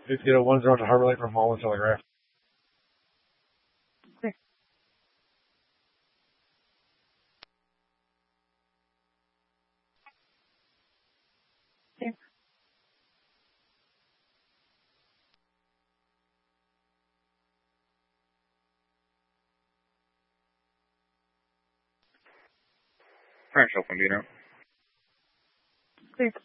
801 to Harbor Lake from Holland Telegraph. Clear. Clear. French Open, do you know? Clear.